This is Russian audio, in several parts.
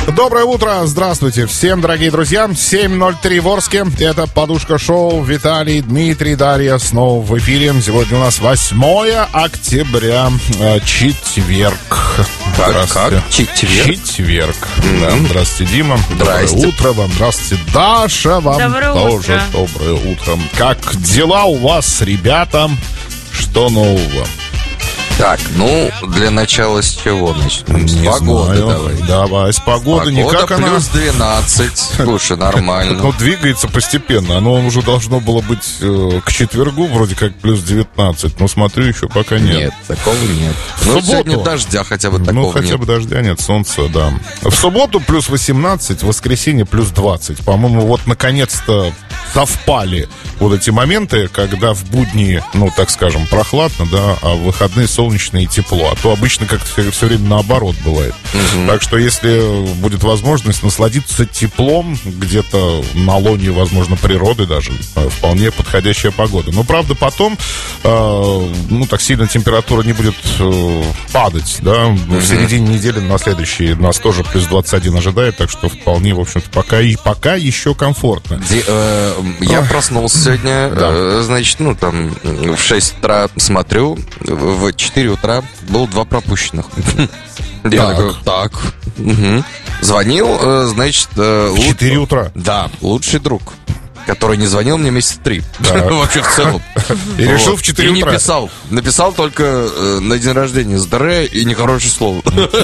Доброе утро, здравствуйте всем, дорогие друзья. 7:03 в Орске. Это «Подушка-шоу». Виталий, Дмитрий, Дарья снова в эфире. Сегодня у нас 8 октября, четверг. Как? Четверг. Да. Здравствуйте, Дима. Здрасте. Доброе утро вам. Здравствуйте, Даша. Вам доброе тоже утро. доброе утро. Как дела у вас, ребята? Что нового? Так, для начала с чего начнем? С погоды давай. Давай, с погоды. Погода Никак она... плюс 12. Слушай, нормально. Ну, двигается постепенно. Оно уже должно было быть к четвергу, вроде как плюс 19. Но смотрю, еще пока нет. Нет, такого нет. В субботу. Сегодня дождя хотя бы такого хотя нет. бы дождя нет, солнца, да. В субботу плюс 18, в воскресенье плюс 20. По-моему, вот наконец-то совпали вот эти моменты, когда в будни, так скажем, прохладно, да, а в выходные солнечные и тепло. А то обычно как-то все время наоборот бывает. Так что если будет возможность насладиться теплом где-то на лоне, возможно, природы даже, вполне подходящая погода. Но, правда, потом, так сильно температура не будет падать, да. В середине недели на следующий нас тоже плюс 21 ожидает, так что вполне, в общем-то, пока еще комфортно. Я проснулся сегодня, значит, в 6 утра смотрю, в 4 утра было 2 пропущенных. Я такой, так. Звонил, значит... В 4 утра? Да, лучший друг, который не звонил мне месяца 3. Вообще в целом. И решил в 4 утра. И не писал. Написал только на день рождения «Здоровье» и нехорошее слово.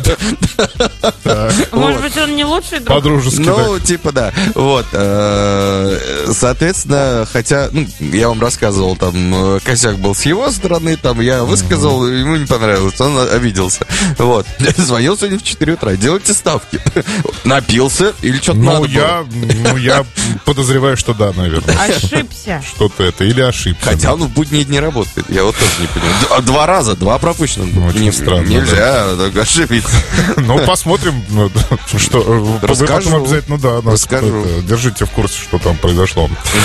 Может быть, он не лучший друг? По-дружески, типа да. Вот. Соответственно, хотя, я вам рассказывал, там, косяк был с его стороны, там, я высказал, ему не понравилось, он обиделся. Вот. Звонил сегодня в 4 утра. Делайте ставки. Напился или что-то надо было? Я подозреваю, что да, наверное. Ошибся. Что-то это, или ошибся. Хотя он в будние дни работает. Я вот тоже не понимаю. 2 раза, 2 пропущенных. Очень странно. Нельзя ошибиться. Посмотрим, что... Расскажу. Потом обязательно, Расскажу. Держите в курсе, что там произошло.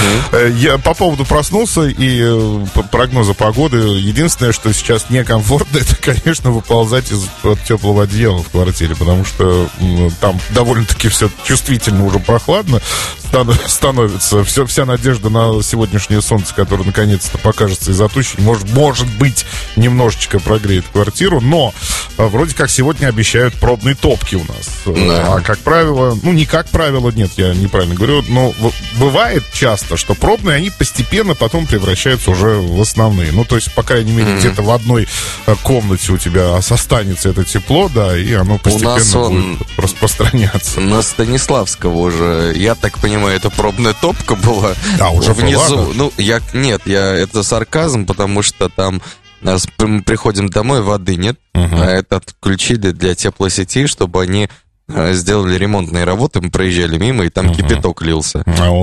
Я по поводу проснулся и прогноза погоды. Единственное, что сейчас некомфортно, это, конечно, выползать из-под теплого одеяла в квартире, потому что там довольно-таки все чувствительно уже прохладно становится. Вся надежда на сегодняшнее солнце, которое наконец-то покажется из-за тучи, может быть, немножечко прогреет квартиру, но вроде как сегодня обещают пробные топки у нас. Да. А как правило, не как правило, нет, я неправильно говорю, но бывает часто, что пробные, они постепенно потом превращаются уже в основные. То есть, по крайней мере, где-то в одной комнате у тебя останется это тепло, да, и оно постепенно будет распространяться. На Станиславского уже, я так понимаю, это пробная топка была. Да, уже внизу. была, Это сарказм, потому что там мы приходим домой, воды нет, а это отключили для теплосети, чтобы они сделали ремонтные работы, мы проезжали мимо, и там кипяток лился.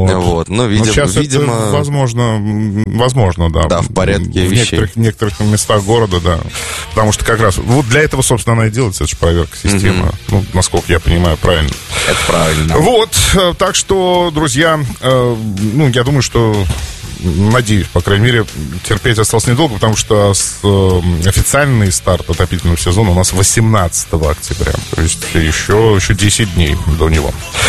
Сейчас видимо... это возможно, да. Да, в порядке вещей. В некоторых местах города, да. Потому что как раз вот для этого, собственно, она и делается, это же проверка системы. Насколько я понимаю, правильно. Это правильно. Вот, так что, друзья, я думаю, что... Надеюсь, по крайней мере, терпеть осталось недолго, потому что официальный старт отопительного сезона у нас 18 октября. То есть еще 10 дней до него.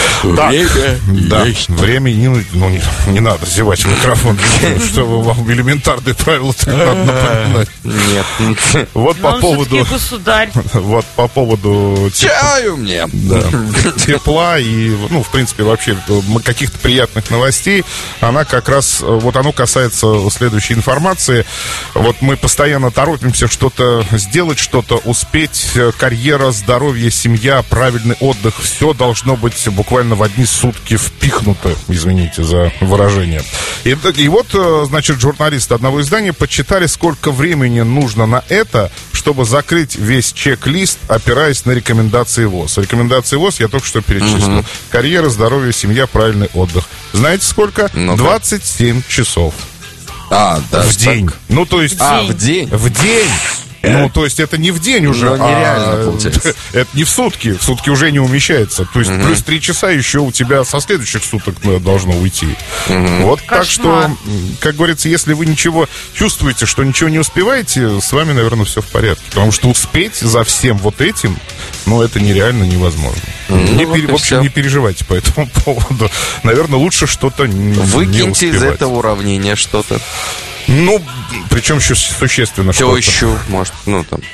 Время не надо зевать в микрофон, чтобы вам элементарные правила надо напоминать. Нет. Вот по поводу... государь. Вот по поводу... Чаю мне! Тепла и, в принципе, вообще каких-то приятных новостей. Она как раз... Оно касается следующей информации. Вот мы постоянно торопимся что-то сделать, что-то успеть. Карьера, здоровье, семья, правильный отдых. Все должно быть буквально в одни сутки впихнуто. Извините за выражение. И вот, значит, журналисты одного издания подсчитали, сколько времени нужно на это, чтобы закрыть весь чек-лист, опираясь на рекомендации ВОЗ. Рекомендации ВОЗ я только что перечислил. Карьера, здоровье, семья, правильный отдых. Знаете сколько? 27 часов. Да. В день. То есть... в день? В день. Ну, то есть это не в день уже, Ну, нереально получается. Это не в сутки уже не умещается. То есть плюс 3 часа еще у тебя со следующих суток должно уйти. Вот так что, как говорится, если вы ничего чувствуете, что ничего не успеваете, с вами, наверное, все в порядке. Потому что успеть за всем вот этим, ну, это нереально невозможно. В общем, не переживайте по этому поводу. Наверное, лучше что-то не Выкиньте из успевать. этого уравнения что-то. Ну, причем еще существенно что-то. Тещу, может, ну там.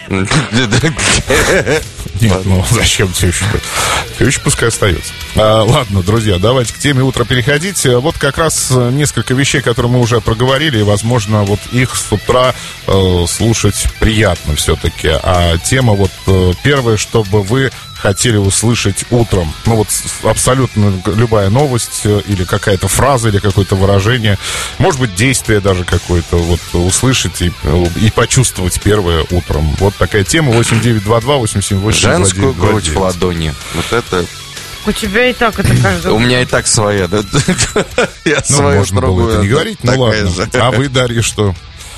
Нет, ну зачем тещу? Теща пускай остается. Ладно, друзья, давайте к теме утра переходить. Вот как раз несколько вещей, которые мы уже проговорили, и, возможно, вот их с утра слушать приятно все-таки. А тема вот первая, чтобы вы хотели услышать утром. Ну вот абсолютно любая новость или какая-то фраза, или какое-то выражение, может быть, действие даже какое-то, вот услышать и почувствовать первое утром. Вот такая тема. 8922-878-2929. Женскую грудь в ладони. Вот это... У тебя и так это каждый. У меня и так своя, да? Я Ну, свою можно было другую. это не говорить, ну Такая ладно. же. А вы, Дарья, что?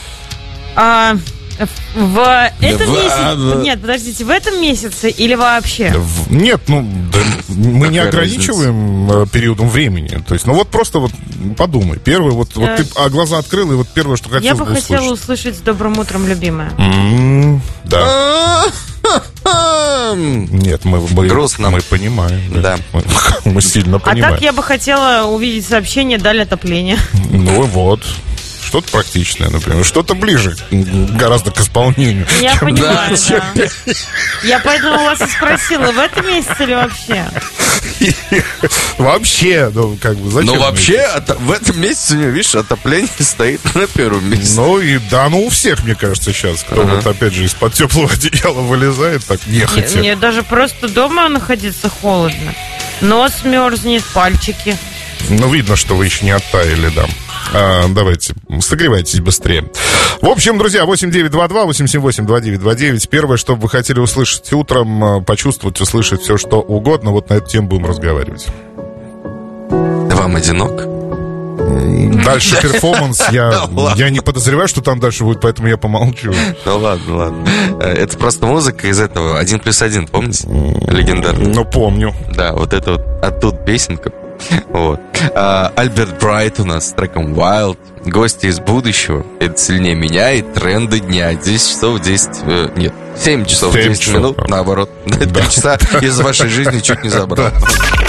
В этом месяце... Нет, подождите, в этом месяце или вообще? Нет, ну, да, мы не Какая ограничиваем периодом времени. То есть, ну вот просто вот подумай. Первый, вот ты глаза открыл, и вот первое, что хотел Я бы хотела услышать. услышать «С добрым утром, любимая». Да. Нет, мы Грустно. Мы понимаем. Да. Мы сильно А понимаем. так я бы хотела увидеть сообщение «Даль отопления». Ну вот. Что-то практичное, например. Что-то ближе гораздо к исполнению. Я чем- понимаю, да. Я поэтому вас и спросила, в этом месяце или вообще? Вообще, ну, как бы, зачем? Ну, мне вообще, это? в этом месяце у него, видишь, отопление стоит на первом месте. Ну, и да, ну, у всех, мне кажется, сейчас, кто вот, опять же, из-под теплого одеяла вылезает, так нехотя. Мне даже просто дома находиться холодно. Нос мерзнет, пальчики. Ну, видно, что вы еще не оттаяли, да. Давайте, согревайтесь быстрее. В общем, друзья, 8922-878-2929. Первое, что вы хотели услышать утром, почувствовать, услышать все, что угодно. Вот на эту тему будем разговаривать. Вам одинок? Дальше перформанс. Я не подозреваю, что там дальше будет, поэтому я помолчу. Ну ладно. Это просто музыка из этого 1+1, помните? Легендарный. Ну, помню. Да, вот это вот оттуда песенка. Вот. Альберт Брайт у нас с треком Wild. Гости из будущего. Это сильнее меня и тренды дня. 10 часов 10... нет, 7 часов 10 минут. Наоборот. 3 часа из вашей жизни чуть не забрал.